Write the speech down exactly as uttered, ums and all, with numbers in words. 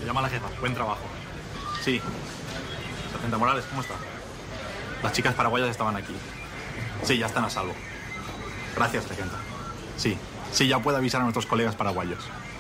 llama a la jefa. Buen trabajo. Sí. Sargento Morales, ¿cómo está? Las chicas paraguayas estaban aquí. Sí, ya están a salvo. Gracias, regenta. Sí, sí, ya puede avisar a nuestros colegas paraguayos.